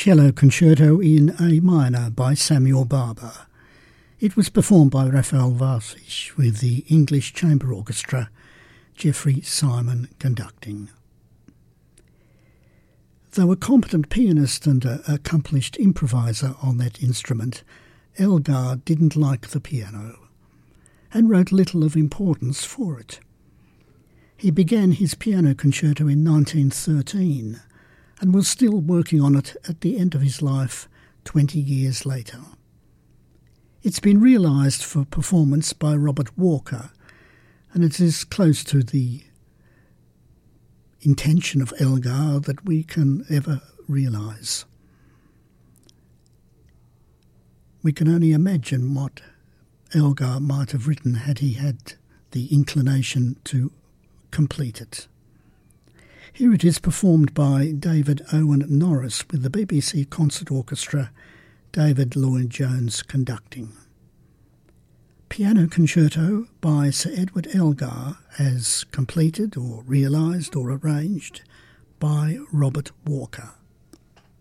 Cello Concerto in A minor by Samuel Barber. It was performed by Rafael Vazis with the English Chamber Orchestra, Jeffrey Simon conducting. Though a competent pianist and an accomplished improviser on that instrument, Elgar didn't like the piano and wrote little of importance for it. He began his piano concerto in 1913 and was still working on it at the end of his life 20 years later. It's been realised for performance by Robert Walker, and it is close to the intention of Elgar that we can ever realise. We can only imagine what Elgar might have written had he had the inclination to complete it. Here it is performed by David Owen Norris with the BBC Concert Orchestra, David Lloyd-Jones conducting. Piano Concerto by Sir Edward Elgar as completed or realised or arranged by Robert Walker.